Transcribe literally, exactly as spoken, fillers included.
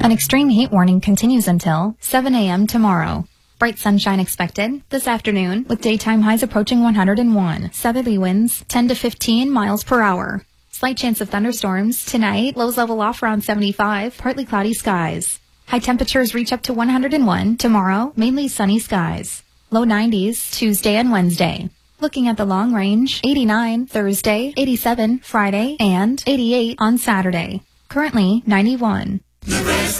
An extreme heat warning continues until seven a.m. tomorrow. Bright sunshine expected this afternoon with daytime highs approaching one hundred one. Southerly winds ten to fifteen miles per hour. Slight chance of thunderstorms tonight. Lows level off around seventy-five. Partly cloudy skies. High temperatures reach up to one hundred one. Tomorrow, mainly sunny skies. Low nineties Tuesday and Wednesday. Looking at the long range, eighty-nine Thursday, eighty-seven Friday, and eighty-eight on Saturday. Currently ninety-one.